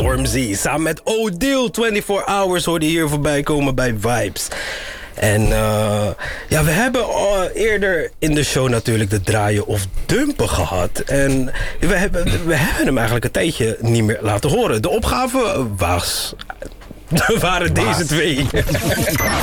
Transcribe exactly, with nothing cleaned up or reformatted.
Stormzy. Samen met Odile, twenty-four hours hoorde hier voorbij komen bij Vibes. En uh, ja, we hebben uh, eerder in de show natuurlijk de draaien of dumpen gehad. En we hebben, we hebben hem eigenlijk een tijdje niet meer laten horen. De opgave was... waren deze twee.